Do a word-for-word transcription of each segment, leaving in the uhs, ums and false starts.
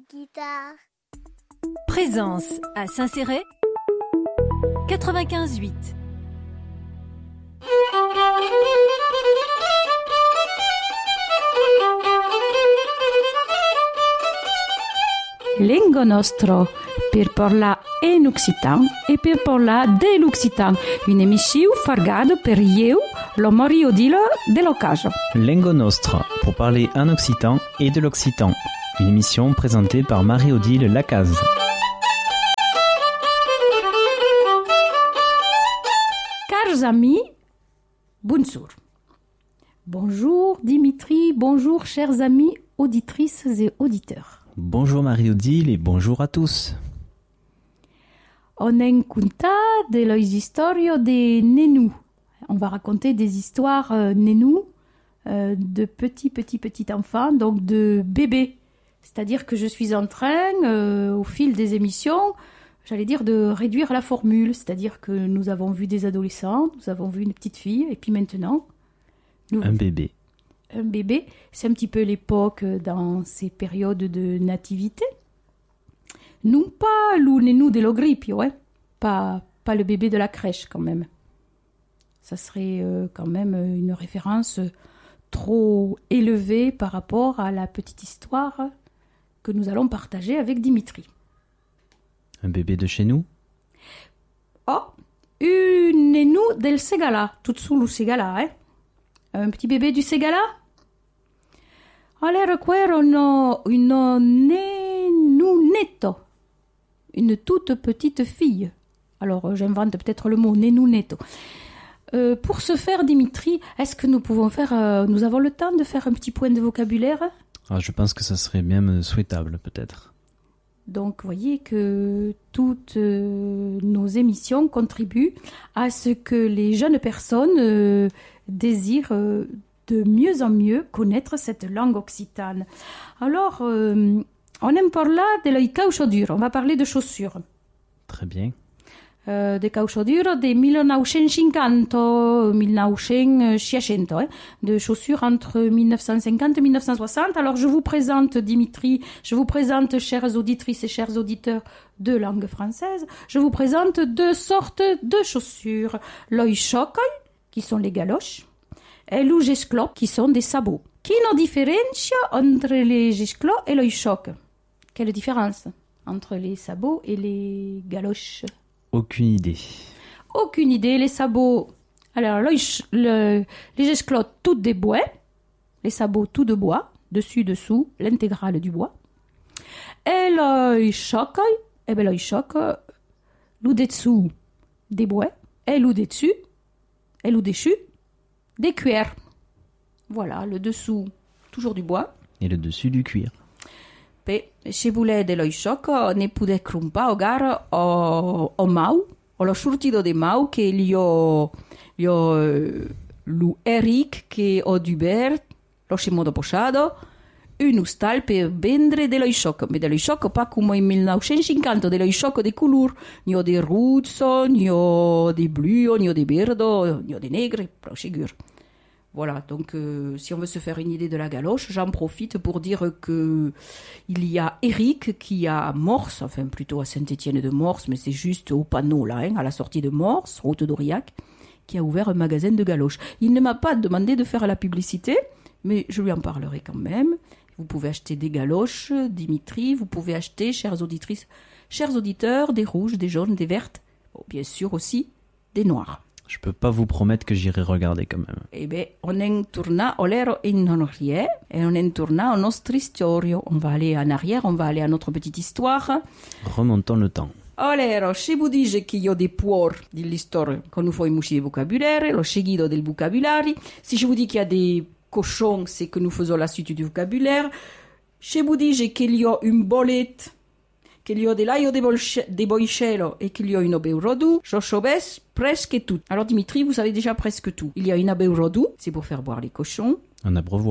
guitare. Présence à Saint-Céré, quatre-vingt-quinze huit. Lingua nostro per parlar en occitan e per parlar de l'occitan. Une émission fargada per io, lo Mario Dilo de l'Ocaso. Lingua nostra pour parler en occitan et de l'occitan. Une émission présentée par Marie-Odile Lacaze. Chers amis, bonjour. Bonjour Dimitri, bonjour chers amis auditrices et auditeurs. Bonjour Marie-Odile et bonjour à tous. On en conta de la historia de Nenou. On va raconter des histoires euh, Nenou, euh, de petits, petits, petits enfants, donc de bébés. C'est-à-dire que je suis en train, euh, au fil des émissions, j'allais dire de réduire la formule. C'est-à-dire que nous avons vu des adolescents, nous avons vu une petite fille, et puis maintenant... Nous... Un bébé. Un bébé, c'est un petit peu l'époque dans ces périodes de nativité. Non pas l'unenou dello gripio, hein? pas, pas le bébé de la crèche quand même. Ça serait euh, quand même une référence trop élevée par rapport à la petite histoire que nous allons partager avec Dimitri. Un bébé de chez nous? Oh, unenou del Segala, tout sous le Segala, hein? Un petit bébé du Segala? Alors, qu'erano une nenunetto, une toute petite fille. Alors, j'invente peut-être le mot nenunetto. Euh, pour ce faire, Dimitri, est-ce que nous pouvons faire, euh, nous avons le temps de faire un petit point de vocabulaire? Ah, je pense que ça serait bien souhaitable, peut-être. Donc, vous voyez que toutes euh, nos émissions contribuent à ce que les jeunes personnes euh, désirent euh, de mieux en mieux connaître cette langue occitane. Alors, euh, on aime parler de la cauchodure. On va parler de chaussures. Très bien. Euh, de cauchodure de dix-neuf cent cinquante dix-neuf seixanta, hein, de chaussures entre mille neuf cent cinquante et mille neuf cent soixante. Alors, je vous présente, Dimitri, je vous présente, chères auditrices et chers auditeurs de langue française, je vous présente deux sortes de chaussures. L'oïchokoi, qui sont les galoches, et l'ougesclo, qui sont des sabots. Quelle différence entre les gesclo et l'oïchoc? Quelle différence entre les sabots et les galoches? Aucune idée. Aucune idée. Les sabots... Alors, le, les gesclots, tout des bois. Les sabots, tout de bois. Dessus, dessous, l'intégrale du bois. Et l'oïchoc, eh bien, l'oïchoc, l'ou dessous, des bois. Et l'ou dessus, et l'ou dessus, des cuirs. Voilà, le dessous, toujours du bois. Et le dessus du cuir. Pe, se volete l'oïchoc, ne potete crumpare ogar o, o mau, o lo sortido de mau che li ho, li ho eh, lu Eric che ho d'Uber, lo scemo posado, un ustal per vendre dell'oïchoc, ma dell'oïchoc pas come in mille neuf cent cinquanta, dell'oïchoc de couleur, ni ho de rouzzo, ni ho de blu, ni ho de berdo, ni ho de negre, prosegur. Voilà, donc euh, si on veut se faire une idée de la galoche, j'en profite pour dire que il y a Eric qui a Morse, enfin plutôt à Saint-Étienne de Morse, mais c'est juste au panneau là, hein, à la sortie de Morse, route d'Aurillac, qui a ouvert un magasin de galoches. Il ne m'a pas demandé de faire la publicité, mais je lui en parlerai quand même. Vous pouvez acheter des galoches, Dimitri, vous pouvez acheter, chères auditrices, chers auditeurs, des rouges, des jaunes, des vertes, bon, bien sûr aussi des noirs. Je peux pas vous promettre que j'irai regarder quand même. Eh bien, on en tourna olero in arrière et on en tourna au nostro istorio. On va aller en arrière, on va aller à notre petite histoire. Remontons le temps. Allora, se vous dice che io di puor dell'istoria, quand nous faisons di vocabulaire, lo seguido del vocabulaire. Si je vous dis qu'il y a des cochons, c'est que nous faisons la suite du vocabulaire. Se vous dice qu'il y a une bolette, qu'il y a de l'aglio de boicello et qu'il y a une abeurodou, je sais presque tout. Alors Dimitri, vous savez déjà presque tout. Il y a une abeurodou, c'est pour faire boire les cochons. Un abreuvoir.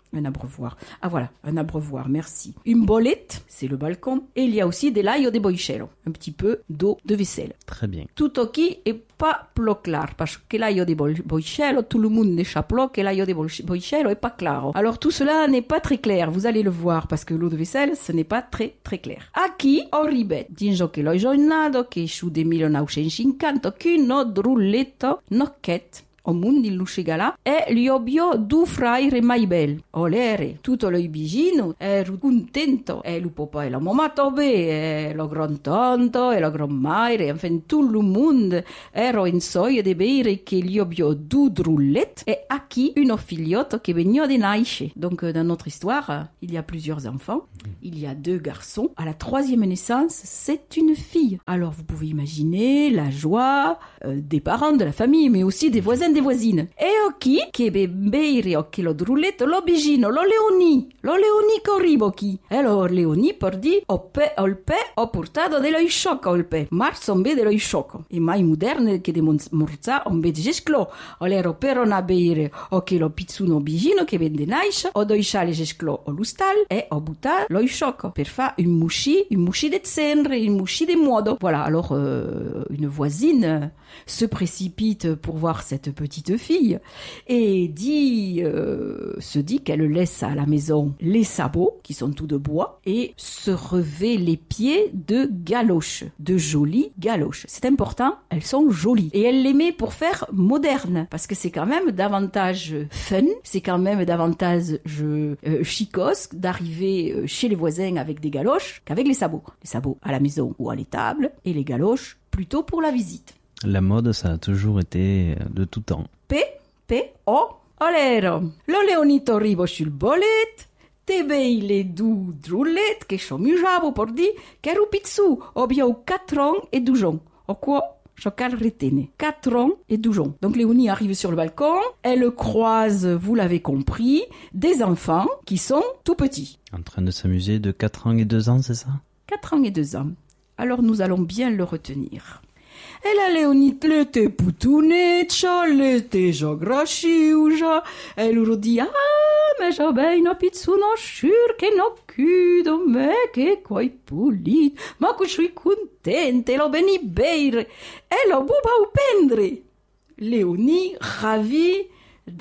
Un abreuvoir. Ah voilà, un abreuvoir, merci. Une bolette, c'est le balcon. Et il y a aussi de l'aglio de boichello, un petit peu d'eau de vaisselle. Très bien. Tout qui est pas plus clair, parce que l'aglio de boichello, tout le monde échappe que l'aglio de boichello est pas clair. Alors tout cela n'est pas très clair, vous allez le voir, parce que l'eau de vaisselle, ce n'est pas très très clair. Aquí arribet, dinjo che l'ho giornato, che su de millenovecentocinquanta, che no drulletto, nocchette. O mundi luscigala e li obio du fraire mai bel. Olere, tutto lo vicino ero contento e lo papà e la mamma tobe e lo gran tonto e la gran maire, enfin tout le monde ero in soia de bere che li obio du drullet e a qui une figliotte che veniva de nasce. Donc dans notre histoire, il y a plusieurs enfants, il y a deux garçons. À la troisième naissance, c'est une fille. Alors vous pouvez imaginer la joie euh, des parents, de la famille, mais aussi des voisins, des voisines. E chi che bebeire occhi lo drulletto lo vicino lo leoni lo leoni corribo chi e lo leoni per di oppe olpe ho portato dello sciocco olpe marzo on vede lo sciocco e mai moderne che de morza on vede gesclo o l'ero per una beire occhi lo pizzuno vicino che vende naisce o doi sciale gesclo o lustal e ho buttato lo sciocco per fa un musci un musci de cenere un musci de modo. Voilà, alors euh, une voisine se précipite pour voir cette petite fille et dit, euh, se dit qu'elle laisse à la maison les sabots qui sont tout de bois et se revêt les pieds de galoches, de jolies galoches. C'est important, elles sont jolies et elle les met pour faire moderne parce que c'est quand même davantage fun, c'est quand même davantage je, euh, chicos d'arriver chez les voisins avec des galoches qu'avec les sabots. Les sabots à la maison ou à l'étable et les galoches plutôt pour la visite. La mode, ça a toujours été de tout temps. P, P, O, olero. Lo leonito arrivo sul bolet, te bei le du drullet che chomusavo por di che ero pizzu, obio quatre ans et douze ans. O quoi? Chocal retene. quatre ans et douze ans. Donc Léonie arrive sur le balcon, elle croise, vous l'avez compris, des enfants qui sont tout petits. En train de s'amuser de quatre ans et deux ans, c'est ça? quatre ans et deux ans. Alors nous allons bien le retenir. E la Leonit le te putuneccia, le te giograsciuja, e loro di, ah, me già bei no pizzuno scur che no chiudo me che coi pulit, ma che sui contente, lo beni beire, e lo buba pendre. Léonie, ravie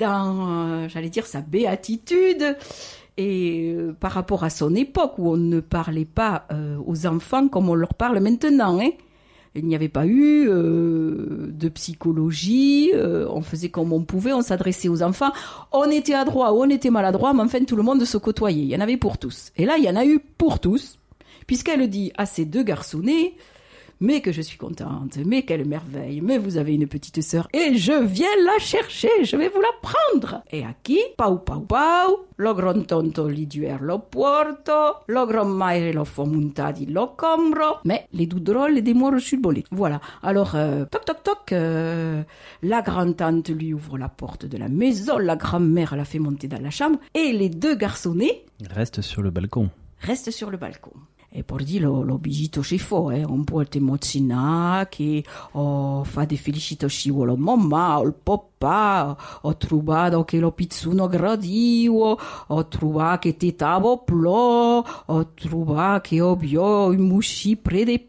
dans, euh, j'allais dire, sa béatitude, et euh, par rapport à son époque où on ne parlait pas euh, aux enfants comme on leur parle maintenant, hein. Il n'y avait pas eu euh, de psychologie, euh, on faisait comme on pouvait, on s'adressait aux enfants, on était adroit ou on était maladroit, mais enfin tout le monde se côtoyait, il y en avait pour tous. Et là, il y en a eu pour tous, puisqu'elle dit à ces deux garçonnets, mais que je suis contente, mais quelle merveille, mais vous avez une petite sœur, et je viens la chercher, je vais vous la prendre. Et à qui? Pau pau pau, lo gran tonto li duer lo porto, lo gran maire lo fo montadi lo combro, mais les doux drôles des moires sur le bolet. Voilà, alors, euh, toc toc toc, euh, la grand-tante lui ouvre la porte de la maison, la grand-mère la fait monter dans la chambre, et les deux garçonnets restent sur le balcon. Restent sur le balcon. E por di lo, lo bigito scifo, eh, un po' te mozzina che ho fa de felicito scivolo mamma, o il papà, ho trovato che lo pizzuno gradivo, ho trovato che te tavo plo, ho trovato che obio un musci près des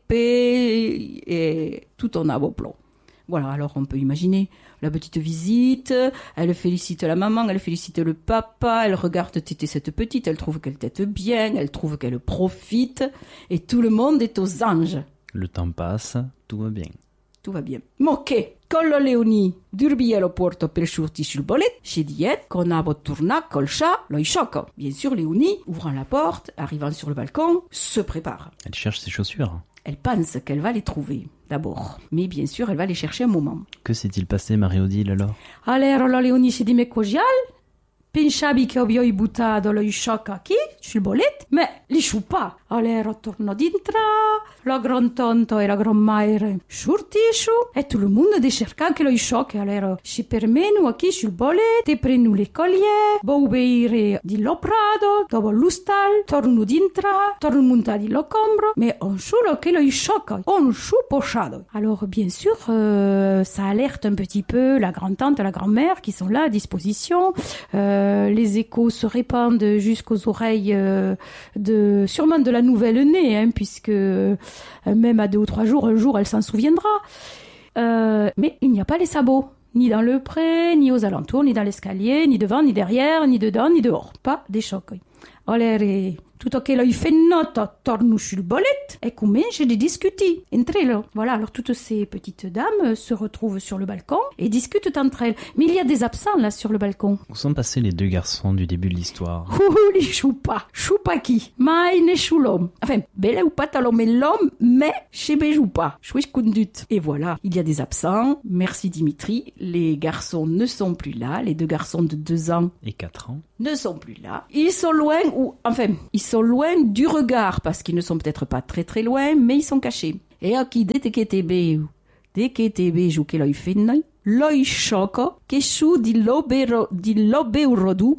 pe, et tout en avo plo. Voilà, alors on peut imaginer la petite visite, elle félicite la maman, elle félicite le papa, elle regarde téter cette petite, elle trouve qu'elle tète bien, elle trouve qu'elle profite, et tout le monde est aux anges. Le temps passe, tout va bien. Tout va bien. Moquet, con lo Leoni, d'urbie lo porto per shurti sul bolet, chez Diet, qu'on a torna col chat, lo choco. Bien sûr, Léonie, ouvrant la porte, arrivant sur le balcon, se prépare. Elle cherche ses chaussures. Elle pense qu'elle va les trouver, d'abord. Mais bien sûr, elle va les chercher un moment. Que s'est-il passé, Marie-Odile, alors? Allora, la Leonie si dimmi cogial, pensavi che ovio buttato lo sciocco qui, sul bolet, ma li sciuppa. Allora, torno dintra, la gran tonto e la gran maire shurtisciu, e tutto il mondo di cerca anche lo sciocco. Allora, ci permenu qui sul bolet, te prenu le collier, bo ubeire di lo prado, dopo l'ustal, torno dintra, torno monta di lo combro, mais on sciulo che lo sciocco, on sciu pochado. Alors, bien sûr, euh, ça alerte un petit peu la grand-tante et la grand-mère qui sont là à disposition, euh, euh, les échos se répandent jusqu'aux oreilles euh, de sûrement de la nouvelle-née, hein, puisque euh, même à deux ou trois jours, un jour, elle s'en souviendra. Euh, mais il n'y a pas les sabots, ni dans le pré, ni aux alentours, ni dans l'escalier, ni devant, ni derrière, ni dedans, ni dehors. Pas des chocs. Allora, tutto che l'ho fatto attorno sul bolet e comincia di discuter entre elles. Voilà, alors toutes ces petites dames se retrouvent sur le balcon et discutent entre elles. Mais il y a des absents là sur le balcon. Où sont passés les deux garçons du début de l'histoire? Ouh, li choupa, choupa qui? Mai ne chulom. Enfin, belle ou pas talon mais l'homme, mais chez Béjoupa. Chouiche kundut. Et voilà, il y a des absents. Merci Dimitri. Les garçons ne sont plus là. Les deux garçons de deux ans et quatre ans ne sont plus là. Ils sont loin, ou enfin, ils sont loin du regard, parce qu'ils ne sont peut-être pas très très loin, mais ils sont cachés. Et à qui dès que t'es bé, dès que t'es bé, jou que l'oi fennoi, l'oi choco, che su di l'obero, di l'obeurodu,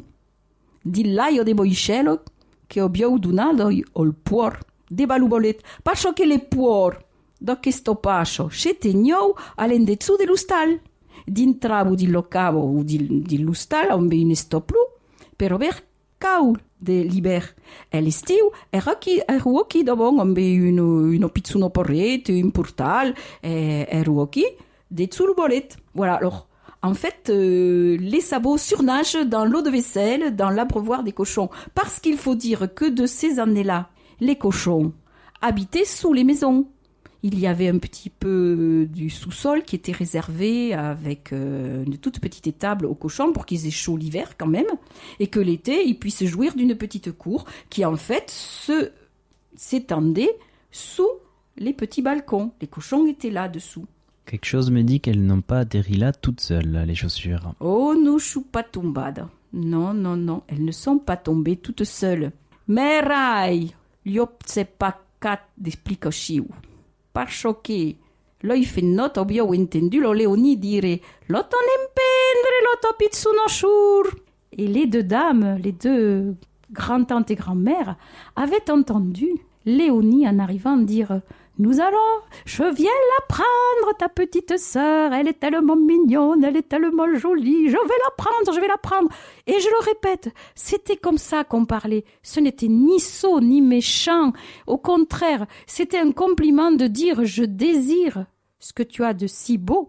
di l'aio de boicelo, che obiou dunado ol puor, de balubolet, pascio che le puor, do che sto pascio, scete gnou, all'endezzu dell'ustal, d'intrabu di locavo o di, di l'ustal, on be ne sto plu, per ober caul de liber. E l'estiu era qui ero qui d'abord on be une une pizzuno porret, un portal, et ero qui des sous le bolet. Voilà, alors en fait, euh, les sabots surnagent dans l'eau de vaisselle, dans l'abreuvoir des cochons, parce qu'il faut dire que de ces années-là, les cochons habitaient sous les maisons. Il y avait un petit peu du sous-sol qui était réservé avec euh, une toute petite étable aux cochons pour qu'ils aient chaud l'hiver quand même, et que l'été, ils puissent jouir d'une petite cour qui en fait se s'étendait sous les petits balcons. Les cochons étaient là-dessous. Quelque chose me dit qu'elles n'ont pas atterri là toutes seules, là, les chaussures. Oh, no chou pas tombade. Non, non, non, elles ne sont pas tombées toutes seules. Mais rai, io se pas cat d'explico chiu. Parce que l'ho fatto abbiamo entendu Léonie dire l'auto n'empendre l'auto pizzuno chur. Et les deux dames, les deux grand-tantes et grand-mères, avaient entendu Léonie en arrivant dire nous allons, je viens la prendre, ta petite sœur, elle est tellement mignonne, elle est tellement jolie, je vais la prendre, je vais la prendre. Et je le répète, c'était comme ça qu'on parlait. Ce n'était ni sot, ni méchant. Au contraire, c'était un compliment de dire je désire ce que tu as de si beau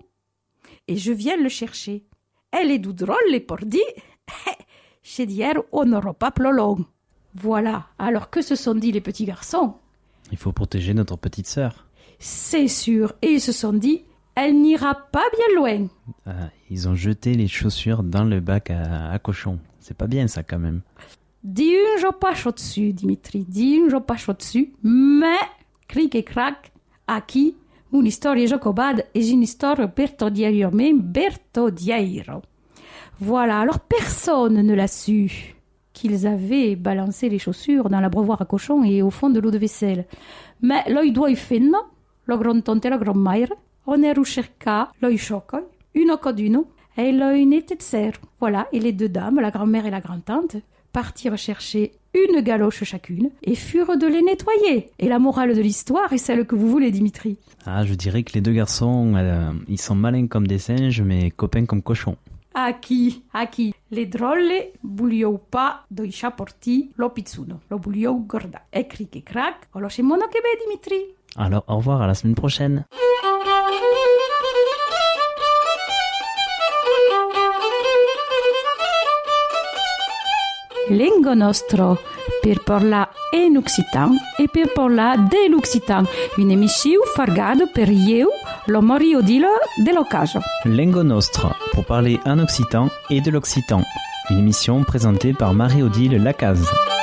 et je viens le chercher. Elle est du drôle, les pordi. Chez d'hier, on n'aura pas plolong. Voilà. Alors que se sont dit les petits garçons? Il faut protéger notre petite sœur. C'est sûr. Et ils se sont dit, elle n'ira pas bien loin. Ah, ils ont jeté les chaussures dans le bac à, à cochon. C'est pas bien ça quand même. Dis un je pas chaud dessus, Dimitri. Dis un je pas chaud dessus. Mais, cric et crac, à qui une histoire jocobade et une histoire bertodiero, même bertodiero. Voilà. Alors personne ne l'a su qu'ils avaient balancé les chaussures dans l'abreuvoir à cochon et au fond de l'eau de vaisselle. Mais l'oi due fenno, lo grand-tante e la grand-mère, on est recherché l'oi choco, uno cod uno, et l'oi n'était zero. Voilà, et les deux dames, la grand-mère et la grand-tante, partirent chercher une galoche chacune et furent de les nettoyer. Et la morale de l'histoire est celle que vous voulez, Dimitri. Ah, je dirais que les deux garçons, euh, ils sont malins comme des singes, mais copains comme cochons. A chi, a chi, le drolle bugliou pas doiscia porti lo pizzuno, lo bugliou gorda. E cric e crac, o lo scemono che be, Dimitri. Alors, au revoir, à la semaine prochaine. Lengo nostro per parlar en occitan e per parlar de l'occitan. Une émission fargado per eu, lo morio dilo de l'occasion. Lengo Nostra, pour parler en occitan et de l'occitan. Une émission présentée par Marie-Odile Lacaze.